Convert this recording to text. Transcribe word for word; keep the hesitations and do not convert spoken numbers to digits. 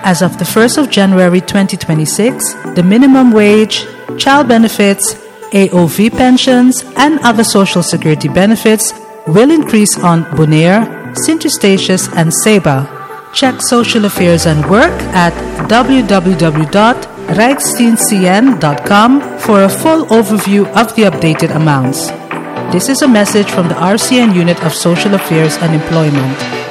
As of the first of January twenty twenty-six, the minimum wage, child benefits, A O V pensions, and other social security benefits will increase on Bonaire, Saint Eustatius, and Ceiba. Check Social Affairs and Work at w w w dot rijksdienst c n dot com for a full overview of the updated amounts. This is a message from the R C N Unit of Social Affairs and Employment.